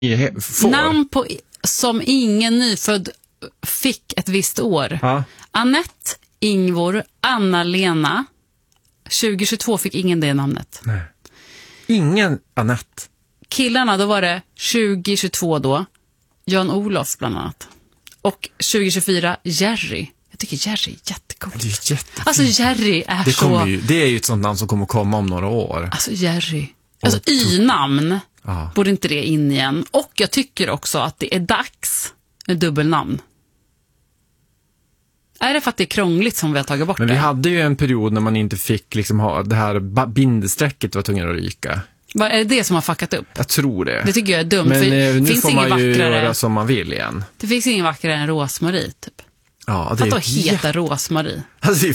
Namn som ingen nyfödd fick ett visst år. Ja. Anette, Ingvor, Anna-Lena. 2022 fick ingen det namnet. Nej. Ingen Anette. Killarna, då var det 2022 då. Jan-Olof bland annat. Och 2024 Jerry. Jag tycker Jerry är jättegod. Det är jättefint. Alltså Jerry är det är ju ett sånt namn som kommer komma om några år. Alltså Jerry. Alltså y-namn. Ja. Borde inte det in igen. Och jag tycker också att det är dags med dubbelnamn. Är det för att det är krångligt som vi har tagit bort Men det? vi hade ju en period när man inte fick liksom ha det här bindesträcket var tvungen att ryka. Vad är det som har fuckat upp? Jag tror det. Det tycker jag är dumt. Men för nu finns får ingen man ju vackrare, göra som man vill igen. det finns ingen vackrare än Rosmarie typ. Ja, det Att då är heta Rosmarie. Alltså det är